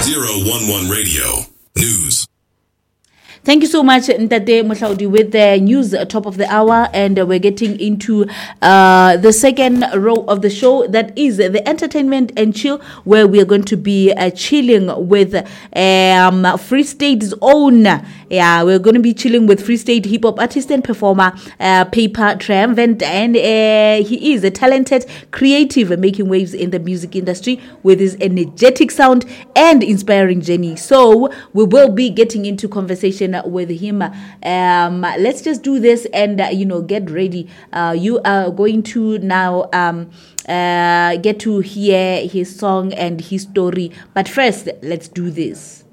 1011 Radio News. Thank you so much, Ntate Mohlaudi, with the news top of the hour, and we're getting into the second row of the show, that is the entertainment and chill, where we are going to be chilling with Free State's own. Yeah, we're going to be chilling with Free State hip hop artist and performer Paper Triumphant, and he is a talented creative making waves in the music industry with his energetic sound and inspiring journey. So we will be getting into conversation with him. Let's just do this and get ready. You are going to now get to hear his song and his story, but first let's do this.